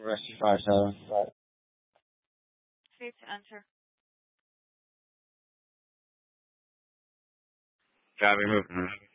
Rescue 57. But Save to enter. gotta be moving.